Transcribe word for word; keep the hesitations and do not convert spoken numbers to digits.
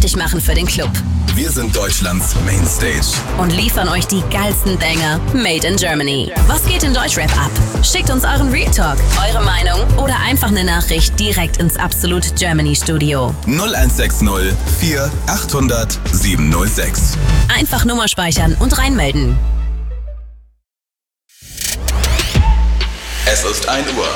fertig machen für den Club. Wir sind Deutschlands Mainstage und liefern euch die geilsten Banger made in Germany. Was geht in Deutschrap ab? Schickt uns euren Real Talk, eure Meinung oder einfach eine Nachricht direkt ins Absolut Germany Studio. null eins sechs null vier achthundert sieben null sechs. Einfach Nummer speichern und reinmelden. Es ist ein Uhr.